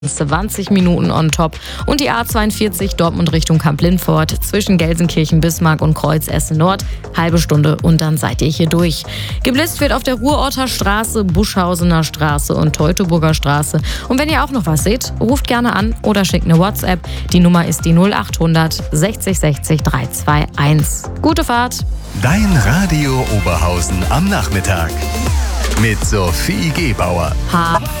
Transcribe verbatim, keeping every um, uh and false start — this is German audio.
zwanzig Minuten on top. Und die A zweiundvierzig Dortmund Richtung Kamp-Lindfort zwischen Gelsenkirchen, Bismarck und Kreuz Essen Nord. Halbe Stunde und dann seid ihr hier durch. Geblitzt wird auf der Ruhrorter Straße, Buschhausener Straße und Teutoburger Straße. Und wenn ihr auch noch was seht, ruft gerne an oder schickt eine WhatsApp. Die Nummer ist die null achthundert sechzig sechzig dreihunderteinundzwanzig. Gute Fahrt! Dein Radio Oberhausen am Nachmittag mit Sophie Gebauer. Ha.